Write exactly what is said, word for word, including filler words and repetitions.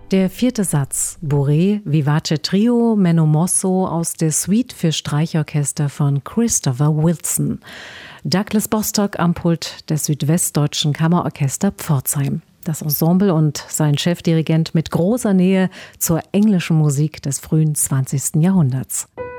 Der vierte Satz, Bourrée, Vivace Trio, Menno Mosso aus der Suite für Streichorchester von Christopher Wilson. Douglas Bostock am Pult des Südwestdeutschen Kammerorchester Pforzheim. Das Ensemble und sein Chefdirigent mit großer Nähe zur englischen Musik des frühen zwanzigsten Jahrhunderts.